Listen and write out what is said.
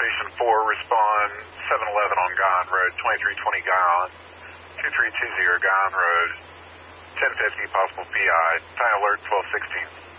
Station 4, respond 711 on Guyon Road, 2320 Guyon, 2320 Guyon Road, 1050, possible PI, time alert 1216.